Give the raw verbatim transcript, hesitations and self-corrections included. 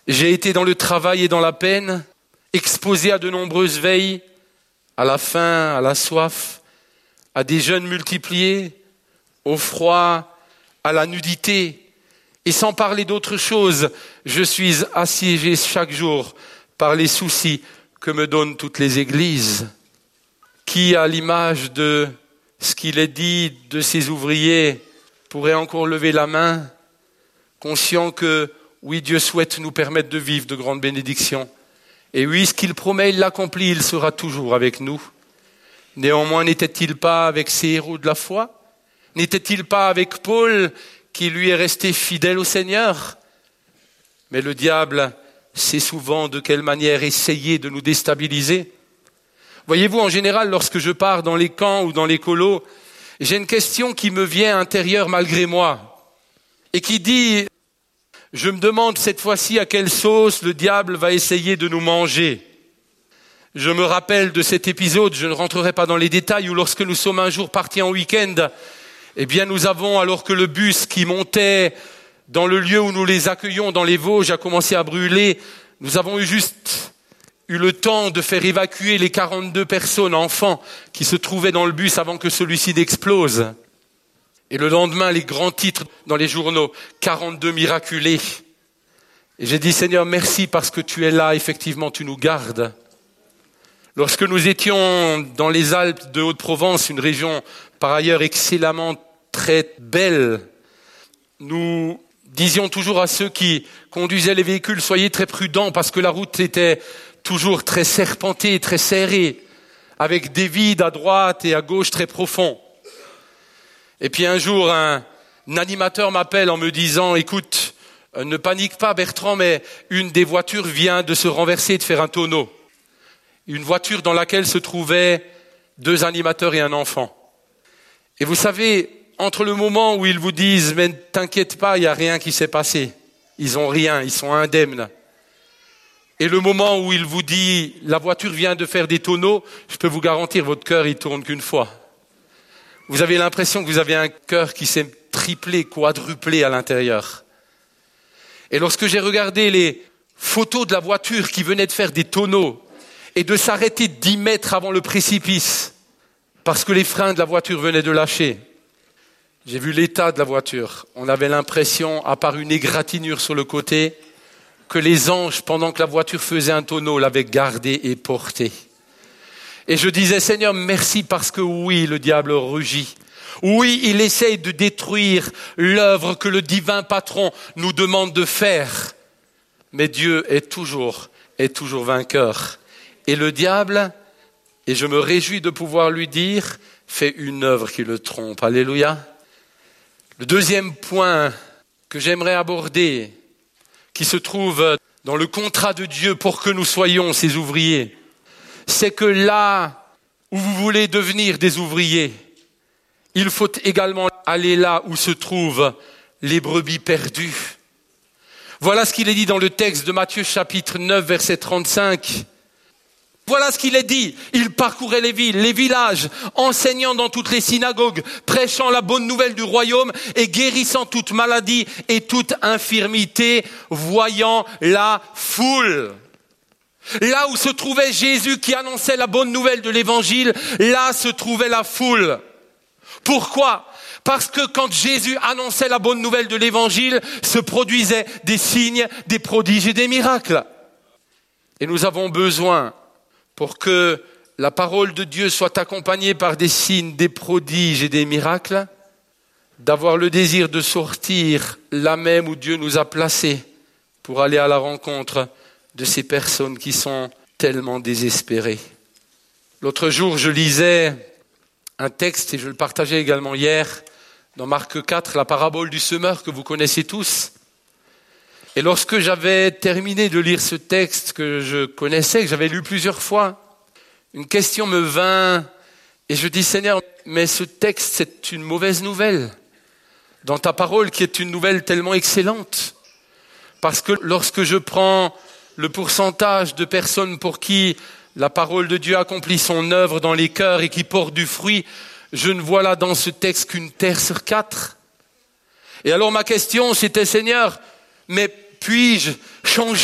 J'ai été dans le travail et dans la peine, exposé à de nombreuses veilles, à la faim, à la soif, à des jeûnes multipliés, au froid, à la nudité. Et sans parler d'autre chose, je suis assiégé chaque jour par les soucis que me donnent toutes les églises. Qui, à l'image de ce qu'il est dit de ses ouvriers, pourrait encore lever la main, conscient que, oui, Dieu souhaite nous permettre de vivre de grandes bénédictions. Et oui, ce qu'il promet, il l'accomplit, il sera toujours avec nous. Néanmoins, n'était-il pas avec ces héros de la foi? N'était-il pas avec Paul, qui lui est resté fidèle au Seigneur? Mais le diable sait souvent de quelle manière essayer de nous déstabiliser. Voyez-vous, en général, lorsque je pars dans les camps ou dans les colos, j'ai une question qui me vient intérieure malgré moi et qui dit, je me demande cette fois-ci à quelle sauce le diable va essayer de nous manger. Je me rappelle de cet épisode, je ne rentrerai pas dans les détails, où lorsque nous sommes un jour partis en week-end, eh bien nous avons, alors que le bus qui montait dans le lieu où nous les accueillons, dans les Vosges, a commencé à brûler, nous avons eu juste eu le temps de faire évacuer les quarante-deux personnes, enfants, qui se trouvaient dans le bus avant que celui-ci n'explose. Et le lendemain, les grands titres dans les journaux, quarante-deux miraculés. Et j'ai dit, Seigneur, merci parce que tu es là, effectivement, tu nous gardes. Lorsque nous étions dans les Alpes de Haute-Provence, une région par ailleurs excellemment très belle, nous disions toujours à ceux qui conduisaient les véhicules, soyez très prudents parce que la route était toujours très serpentée, très serrée, avec des vides à droite et à gauche très profonds. Et puis un jour, un, un animateur m'appelle en me disant, écoute, euh, ne panique pas Bertrand, mais une des voitures vient de se renverser et de faire un tonneau. Une voiture dans laquelle se trouvaient deux animateurs et un enfant. Et vous savez, entre le moment où ils vous disent « mais ne t'inquiète pas, il n'y a rien qui s'est passé », ils n'ont rien, ils sont indemnes. Et le moment où il vous dit « la voiture vient de faire des tonneaux », je peux vous garantir, votre cœur, il tourne qu'une fois. Vous avez l'impression que vous avez un cœur qui s'est triplé, quadruplé à l'intérieur. Et lorsque j'ai regardé les photos de la voiture qui venait de faire des tonneaux, et de s'arrêter dix mètres avant le précipice, parce que les freins de la voiture venaient de lâcher. J'ai vu l'état de la voiture. On avait l'impression, à part une égratignure sur le côté, que les anges, pendant que la voiture faisait un tonneau, l'avaient gardée et portée. Et je disais, Seigneur, merci parce que oui, le diable rugit. Oui, il essaye de détruire l'œuvre que le divin patron nous demande de faire. Mais Dieu est toujours, est toujours vainqueur. Et le diable, et je me réjouis de pouvoir lui dire, fait une œuvre qui le trompe. Alléluia. Le deuxième point que j'aimerais aborder, qui se trouve dans le contrat de Dieu pour que nous soyons ses ouvriers, c'est que là où vous voulez devenir des ouvriers, il faut également aller là où se trouvent les brebis perdues. Voilà ce qu'il est dit dans le texte de Matthieu chapitre neuf, verset trente-cinq. Voilà ce qu'il est dit. Il parcourait les villes, les villages, enseignant dans toutes les synagogues, prêchant la bonne nouvelle du royaume et guérissant toute maladie et toute infirmité, voyant la foule. Là où se trouvait Jésus qui annonçait la bonne nouvelle de l'évangile, là se trouvait la foule. Pourquoi ? Parce que quand Jésus annonçait la bonne nouvelle de l'évangile, se produisaient des signes, des prodiges et des miracles. Et nous avons besoin, pour que la parole de Dieu soit accompagnée par des signes, des prodiges et des miracles, d'avoir le désir de sortir là même où Dieu nous a placés pour aller à la rencontre de ces personnes qui sont tellement désespérées. L'autre jour, je lisais un texte, et je le partageais également hier, dans Marc quatre, la parabole du semeur que vous connaissez tous. Et lorsque j'avais terminé de lire ce texte que je connaissais, que j'avais lu plusieurs fois, une question me vint et je dis, Seigneur, mais ce texte, c'est une mauvaise nouvelle dans ta parole qui est une nouvelle tellement excellente. Parce que lorsque je prends le pourcentage de personnes pour qui la parole de Dieu accomplit son œuvre dans les cœurs et qui portent du fruit, je ne vois là dans ce texte qu'une terre sur quatre. Et alors ma question, c'était, Seigneur, mais puis-je changer